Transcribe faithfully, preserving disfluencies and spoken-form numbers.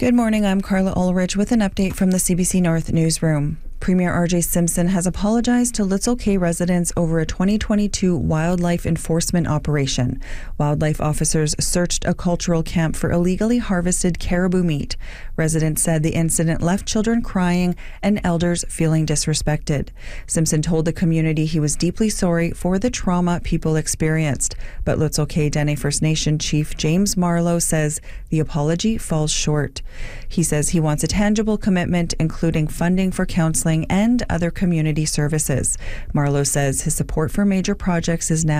Good morning, I'm Carla Ulrich with an update from the C B C North Newsroom. Premier R J Simpson has apologized to Litzel Cay residents over a twenty twenty-two wildlife enforcement operation. Wildlife officers searched a cultural camp for illegally harvested caribou meat. Residents said the incident left children crying and elders feeling disrespected. Simpson told the community he was deeply sorry for the trauma people experienced, but Litzel Cay Dene First Nation Chief James Marlowe says the apology falls short. He says he wants a tangible commitment, including funding for counseling and other community services. Marlowe says his support for major projects is now